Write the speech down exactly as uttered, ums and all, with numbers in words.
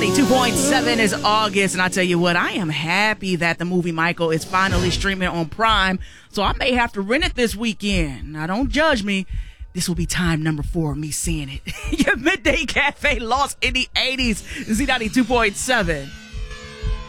ninety-two point seven is August, and I tell you what, I am happy that the movie Michael is finally streaming on Prime, so I may have to rent it this weekend. Now, don't judge me. This will be time number four of me seeing it. Your Midday Cafe lost in the eighties. Z ninety-two point seven.